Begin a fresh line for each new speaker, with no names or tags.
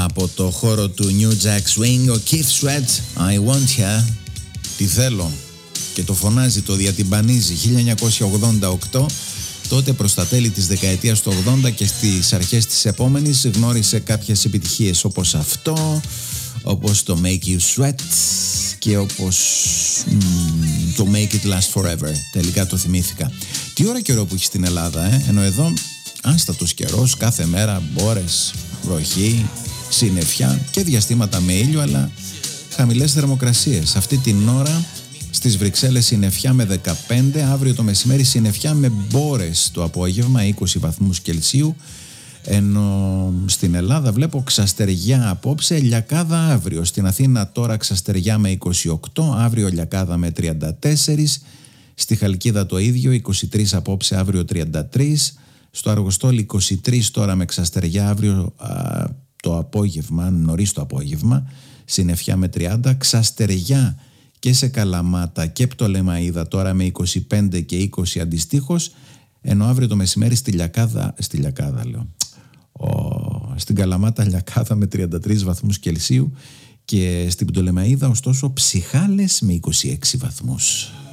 Από το χώρο του New Jack Swing, ο Keith Sweat, I Want Ya, τι θέλω, και το φωνάζει, το διατυμπανίζει. 1988, τότε προς τα τέλη της δεκαετίας του 80 και στις αρχές της επόμενης γνώρισε κάποιες επιτυχίες όπως αυτό, όπως το Make You Sweat και όπως το Make It Last Forever. Τελικά το θυμήθηκα. Τι ώρα καιρό που έχει στην Ελλάδα, ενώ εδώ άστατος καιρός, κάθε μέρα μπόρες, βροχή, συννεφιά και διαστήματα με ήλιο, αλλά χαμηλές θερμοκρασίες. Αυτή την ώρα στις Βρυξέλλες συννεφιά με 15, αύριο το μεσημέρι συννεφιά με μπόρες το απόγευμα, 20 βαθμούς Κελσίου, ενώ στην Ελλάδα βλέπω ξαστεριά απόψε, λιακάδα αύριο. Στην Αθήνα τώρα ξαστεριά με 28, αύριο λιακάδα με 34, στη Χαλκίδα το ίδιο, 23 απόψε, αύριο 33, στο Αργοστόλι 23 τώρα με ξαστεριά, αύριο το απόγευμα, νωρίς το απόγευμα, συννεφιά με 30, ξαστεριά και σε Καλαμάτα και Πτολεμαΐδα τώρα με 25 και 20 αντιστοίχως, ενώ αύριο το μεσημέρι στην Καλαμάτα λιακάδα με 33 βαθμούς Κελσίου και στην Πτολεμαΐδα ωστόσο ψιχάλες με 26 βαθμούς.